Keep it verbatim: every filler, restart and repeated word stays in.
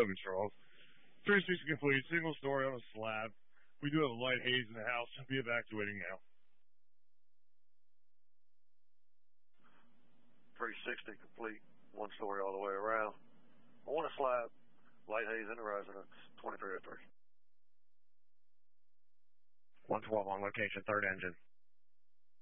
seven, Charles. three sixty complete, single story on a slab. We do have a light haze in the house. Be evacuating now. three sixty complete, one story all the way around. On a slab, light haze in the residence, twenty-three oh three. one twelve on location, third engine.